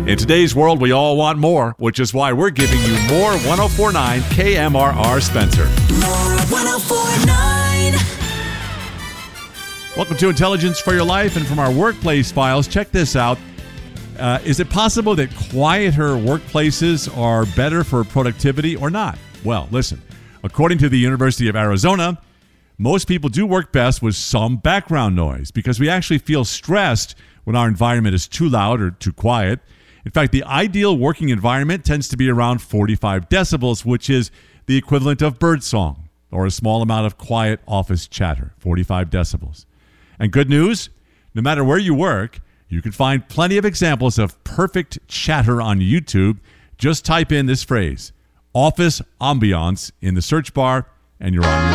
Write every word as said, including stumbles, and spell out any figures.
In today's world, we all want more, which is why we're giving you more one oh four point nine K M R R Spencer. More one oh four point nine. Welcome to Intelligence for Your Life, and from our workplace files, check this out. Uh, is it possible that quieter workplaces are better for productivity or not? Well, listen. According to the University of Arizona, most people do work best with some background noise because we actually feel stressed when our environment is too loud or too quiet. In fact, the ideal working environment tends to be around forty-five decibels, which is the equivalent of birdsong or a small amount of quiet office chatter, forty-five decibels. And good news, no matter where you work, you can find plenty of examples of perfect chatter on YouTube. Just type in this phrase, office ambiance, in the search bar, and you're on your